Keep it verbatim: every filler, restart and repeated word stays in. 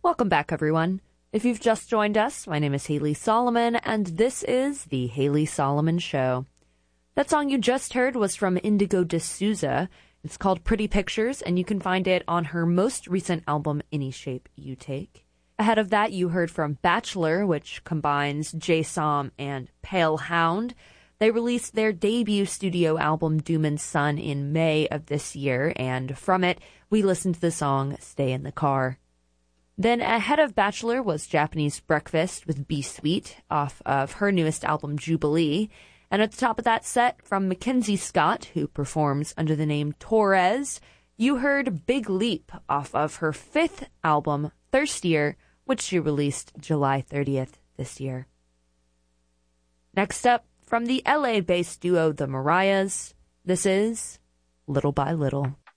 Welcome back, everyone. If you've just joined us, my name is Haley Solomon, and this is The Haley Solomon Show. That song you just heard was from Indigo D'Souza. It's called Pretty Pictures, and you can find it on her most recent album, Any Shape You Take. Ahead of that, you heard from Bachelor, which combines Jay Som and Pale Hound. They released their debut studio album, Doom and Son, in May of this year, and from it, we listened to the song Stay in the Car. Then ahead of Bachelor was Japanese Breakfast with Be Sweet off of her newest album, Jubilee. And at the top of that set, from Mackenzie Scott, who performs under the name Torres, you heard Big Leap off of her fifth album, Thirstier, which she released July thirtieth this year. Next up, from the L A-based duo The Mariahs, this is Little by Little.